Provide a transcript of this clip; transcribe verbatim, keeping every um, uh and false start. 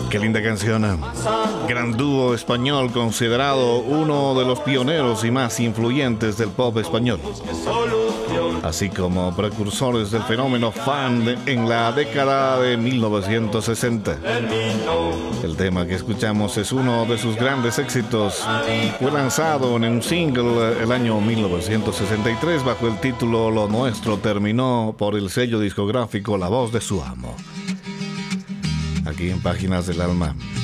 Qué linda canción. Gran dúo español considerado uno de los pioneros y más influyentes del pop español, así como precursores del fenómeno fan en la década de mil novecientos sesenta. El tema que escuchamos es uno de sus grandes éxitos. Fue lanzado en un single el año mil novecientos sesenta y tres bajo el título Lo Nuestro Terminó por el sello discográfico La Voz de Su Amo. Aquí en Páginas del Alma.